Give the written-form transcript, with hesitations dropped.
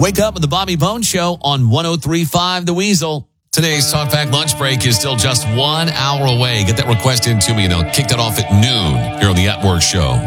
Wake up with the Bobby Bones Show on 103.5 The Weasel. Today's Talk Back lunch break is still just 1 hour away. Get that request in to me and I'll kick that off at noon here on the At Work Show.